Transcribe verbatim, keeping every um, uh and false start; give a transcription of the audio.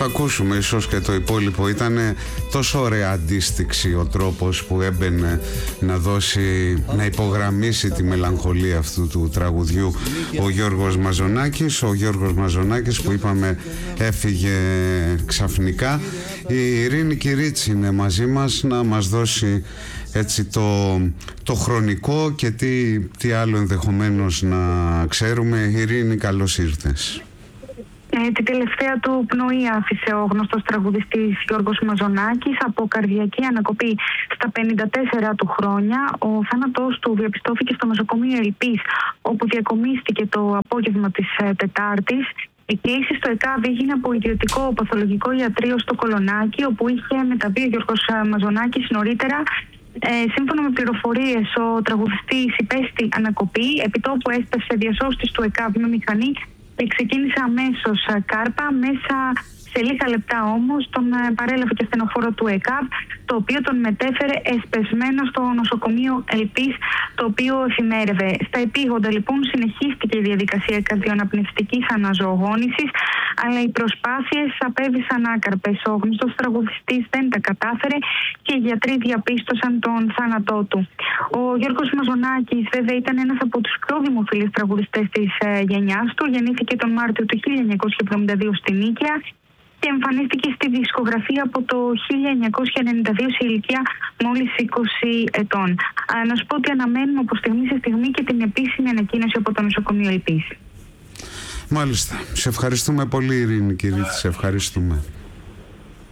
θα ακούσουμε ίσως και το υπόλοιπο. Ήταν τόσο ωραία αντίστοιξη ο τρόπος που έμπαινε να δώσει, να υπογραμμίσει τη μελαγχολία αυτού του τραγουδιού ο Γιώργος Μαζονάκης. Ο Γιώργος Μαζονάκης που είπαμε έφυγε ξαφνικά. Η Ειρήνη Κυρίτσι είναι μαζί μας να μας δώσει έτσι το, το χρονικό και τι, τι άλλο ενδεχομένως να ξέρουμε. Ειρήνη, καλώς ήρθες. Ε, την τελευταία του πνοή άφησε ο γνωστός τραγουδιστής Γιώργος Μαζονάκης από καρδιακή ανακοπή στα πενήντα τέσσερα του χρόνια. Ο θάνατός του διαπιστώθηκε στο νοσοκομείο Ελπής, όπου διακομίστηκε το απόγευμα της ε, Τετάρτης. Η κλήση στο ΕΚΑΒ έγινε από ιδιωτικό παθολογικό ιατρείο στο Κολονάκι, όπου είχε μεταβεί ο Γιώργος Μαζονάκης νωρίτερα. Ε, σύμφωνα με πληροφορίες, ο τραγουδιστής υπέστη ανακοπή, επιτόπου έσπασε διασώστης του ΕΚΑΒ με μηχανή και ξεκίνησε αμέσως κάρπα. Μέσα σε λίγα λεπτά όμως τον παρέλαβε και στενοφόρο του ΕΚΑΒ, το οποίο τον μετέφερε εσπεσμένο στο νοσοκομείο Ελπής, το οποίο εφημέρευε. Στα επίγοντα λοιπόν συνεχίστηκε η διαδικασία καρδιοαναπνευστικής αναζωογόνησης, αλλά οι προσπάθειες απέβησαν άκαρπες. Ο γνωστός τραγουδιστής δεν τα κατάφερε και οι γιατροί διαπίστωσαν τον θάνατό του. Ο Γιώργος Μαζονάκης βέβαια ήταν ένας από τους πιο δημοφιλείς τραγουδιστές της ε, γενιάς του. Γεννήθηκε τον Μάρτιο του χίλια εννιακόσια εβδομήντα δύο στη Νίκαια και εμφανίστηκε στη δισκογραφία από το χίλια εννιακόσια ενενήντα δύο σε ηλικία μόλις είκοσι ετών. Α, να σου πω ότι αναμένουμε από στιγμή σε στιγμή και την επίσημη ανακοίνωση από το νοσοκομείο Ελπής. Μάλιστα. Σε ευχαριστούμε πολύ, Ειρήνη Κυρίτη. Σε ευχαριστούμε.